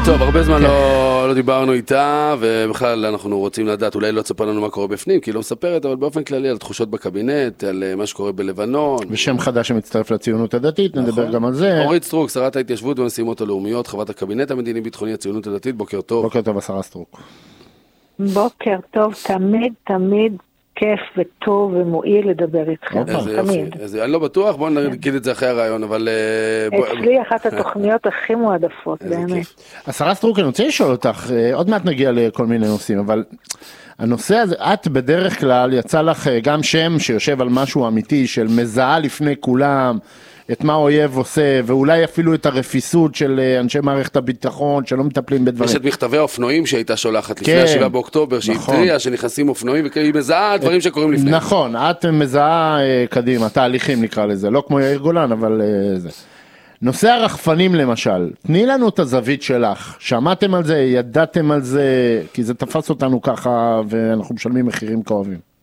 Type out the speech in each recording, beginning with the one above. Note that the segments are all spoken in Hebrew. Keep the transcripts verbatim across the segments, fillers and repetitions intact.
טוב, הרבה זמן לא, לא דיברנו איתה, ובכלל אנחנו רוצים לדעת, אולי לא תספר לנו מה קורה בפנים, כי היא לא מספרת, אבל באופן כללי על תחושות בקבינט, על מה שקורה בלבנון. ושם חדש שמצטרף לציונות הדתית, נדבר גם על זה. אורית סטרוק, שרת ההתיישבות והמשימות הלאומיות, חברת הקבינט המדיני-ביטחוני הציונות הדתית, בוקר טוב. בוקר טוב, השרה סטרוק. בוקר טוב, תמיד, תמיד כיף וטוב ומועיל לדבר איתכם. איזה יופי, אני לא בטוח, בואו נגיד את זה אחרי הרעיון, אבל... אצלי אחת התוכניות הכי מועדפות, באמת. השרה סטרוק, אני רוצה לשאול אותך, עוד מעט נגיע לכל מיני נושאים, אבל הנושא הזה, את בדרך כלל יצא לך גם שם שיושב על משהו אמיתי, של מזהה לפני כולם, את מה האויב עושה, ואולי אפילו את הרפיסות של אנשי מערכת הביטחון, שלא מטפלים בדברים. יש את מכתבי האופנועים שהייתה שולחת לפני השבעה באוקטובר, שהיא התריעה שנכנסים אופנועים, והיא מזהה דברים שקורים לפני. נכון, את מזהה קדימה, תהליכים נקרא לזה, לא כמו יאיר גולן, אבל זה. נושא הרחפנים למשל, תני לנו את הזווית שלך, שמעתם על זה, ידעתם על זה, כי זה תפס אותנו ככה, ואנחנו משלמים מחירים כואבים.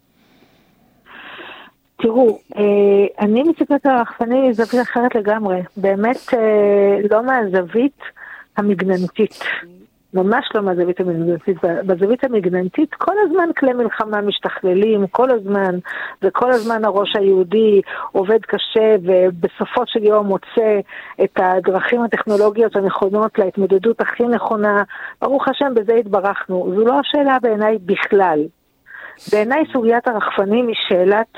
תראו, אני מסתכלת על הרחפנים מזווית אחרת לגמרי, באמת לא מהזווית המגננתית, ממש לא מהזווית המגננתית, בזווית המגננתית כל הזמן כלי מלחמה משתכללים, כל הזמן, וכל הזמן הראש היהודי עובד קשה, ובסופו של יום מוצא את הדרכים הטכנולוגיות הנכונות להתמודדות הכי נכונה, ברוך השם בזה התברכנו, זו לא השאלה בעיניי בכלל. בעיניי סוגיית הרחפנים היא שאלת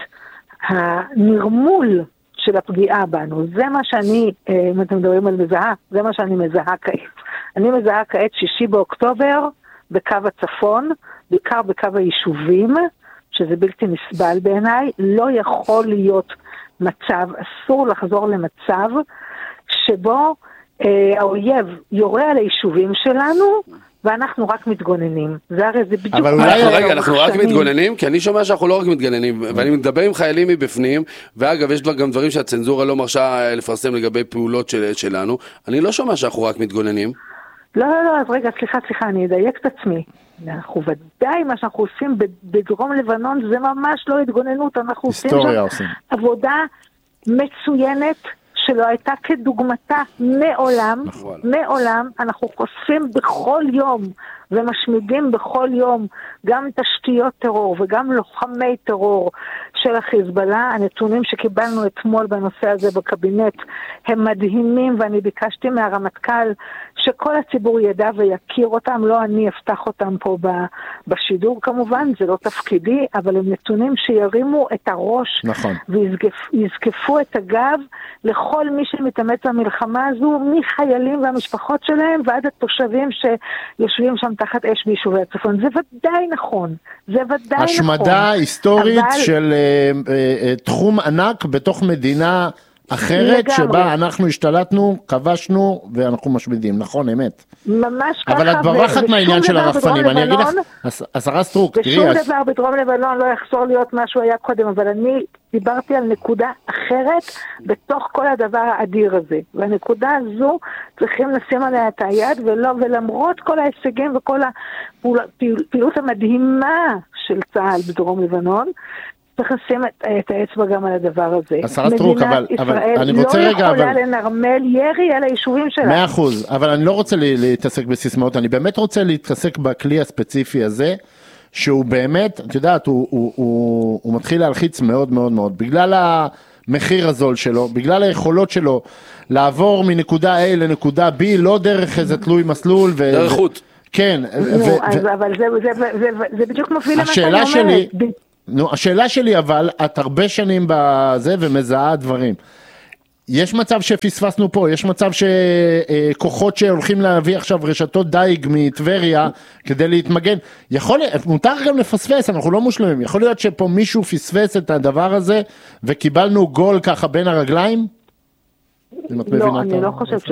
הנרמול של הפגיעה בנו, זה מה שאני, אם אתם מדברים על מזהה, זה מה שאני מזהה כעת. אני מזהה כעת שישי באוקטובר בקו הצפון, בעיקר בקו היישובים, שזה בלתי נסבל בעיניי, לא יכול להיות מצב, אסור לחזור למצב, שבו אה, האויב יורה על היישובים שלנו, ואנחנו רק מתגוננים. זה הרי זה בדיוק... אבל אולי רגע, אנחנו רק מתגוננים, כי אני שומע שאנחנו לא רק מתגוננים, ואני מדבר עם חיילים מבפנים, ואגב, יש גם דברים שהצנזורה לא מרשה לפרסם לגבי פעולות שלנו, אני לא שומע שאנחנו רק מתגוננים. לא, לא, לא, אז רגע, סליחה, סליחה, אני אדייק את עצמי. אנחנו ודאי, מה שאנחנו עושים בדרום לבנון, זה ממש לא התגוננות, אנחנו עושים שם עבודה מצוינת, שלא הייתה כדוגמתה מעולם, מעולם, אנחנו חושפים בכל יום ומשמידים בכל יום גם תשתיות טרור וגם לוחמי טרור של החיזבאללה. הנתונים שקיבלנו אתמול בנושא הזה בקבינט הם מדהימים, ואני ביקשתי מהרמטכ"ל שכל הציבור ידע ויכיר אותם, לא אני אפתח אותם פה בשידור כמובן, זה לא תפקידי, אבל הם נתונים שירימו את הראש, נכון. ויזקפו את הגב לכל מי שמתאמץ במלחמה הזו, מחיילים והמשפחות שלהם ועד התושבים שיושבים שם תחת אש ביישובי הצפון. זה ודאי נכון, זה ודאי נכון. השמדה היסטורית אבל... של uh, uh, uh, תחום ענק בתוך מדינה אחרת, לגמרי. שבה אנחנו השתלטנו, כבשנו ואנחנו משמידים, נכון, אמת. ממש ככה. אבל את ברחת מהעניין של הרחפנים, אני אגיד לך, השרה סטרוק, תראי. ושום דבר בדרום לבנון לא יחזור להיות מה שהוא היה קודם, אבל אני דיברתי על נקודה אחרת בתוך כל הדבר האדיר הזה. והנקודה הזו צריכים לשים עליה את היד, ולא, ולמרות כל ההישגים וכל הפעילות המדהימה של צה"ל בדרום לבנון, צריך לשים את, את האצבע גם על הדבר הזה. השרה סטרוק, אבל, אבל אני רוצה לא רגע... יכולה אבל... לנרמל ירי על היישובים שלה. מאה אחוז, אבל אני לא רוצה להתעסק בסיסמאות, אני באמת רוצה להתעסק בכלי הספציפי הזה, שהוא באמת, את יודעת, הוא, הוא, הוא, הוא מתחיל להלחיץ מאוד מאוד מאוד, בגלל המחיר הזול שלו, בגלל היכולות שלו, לעבור מנקודה A לנקודה B, לא דרך איזה תלוי מסלול. ו... דרך חוט. כן. נו, ו... אז, ו... אבל זה, זה, זה, זה, זה בדיוק מוביל למה שאני אומרת. שלי... נו, השאלה שלי אבל, את הרבה שנים בזה ומזהה דברים. יש מצב שפספסנו פה, יש מצב שכוחות שהולכים להביא עכשיו רשתות דייג מטבריה כדי להתמגן. יכול, מותר גם לפספס, אנחנו לא מושלמים. יכול להיות שפה מישהו פספס את הדבר הזה וקיבלנו גול ככה בין הרגליים? לא, אני לא חושבת